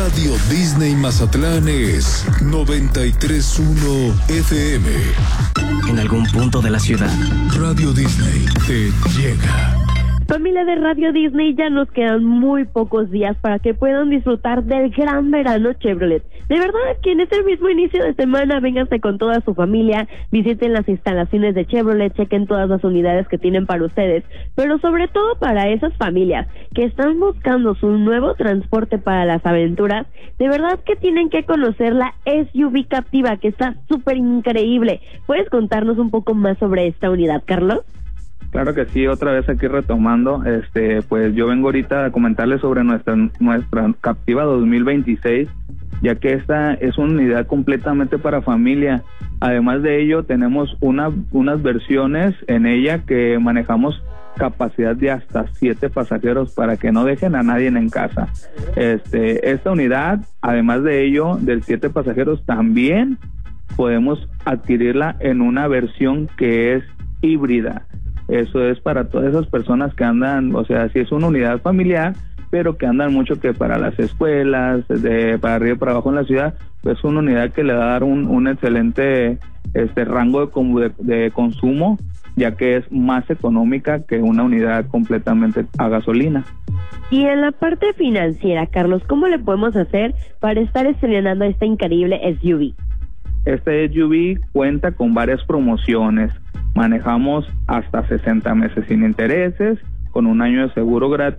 Radio Disney Mazatlán es 93.1 FM. En algún punto de la ciudad, Radio Disney te llega. Familia de Radio Disney, ya nos quedan muy pocos días para que puedan disfrutar del gran verano Chevrolet. De verdad que en este mismo inicio de semana, vénganse con toda su familia, visiten las instalaciones de Chevrolet, chequen todas las unidades que tienen para ustedes, pero sobre todo para esas familias que están buscando su nuevo transporte para las aventuras. De verdad que tienen que conocer la SUV Captiva, que está súper increíble. ¿Puedes contarnos un poco más sobre esta unidad, Carlos? Claro que sí, otra vez aquí retomando, pues yo vengo ahorita a comentarles sobre nuestra Captiva 2026, ya que esta es una unidad completamente para familia. Además de ello, tenemos unas versiones en ella que manejamos capacidad de hasta 7 pasajeros para que no dejen a nadie en casa. Esta unidad, además de ello, del 7 pasajeros, también podemos adquirirla en una versión que es híbrida. Eso es para todas esas personas que andan, o sea, si es una unidad familiar, pero que andan mucho que para las escuelas, para arriba y para abajo en la ciudad, pues es una unidad que le va a dar un excelente rango de consumo, ya que es más económica que una unidad completamente a gasolina. Y en la parte financiera, Carlos, ¿cómo le podemos hacer para estar estrenando esta increíble SUV? Este SUV cuenta con varias promociones. Manejamos hasta 60 meses sin intereses, con un año de seguro gratis.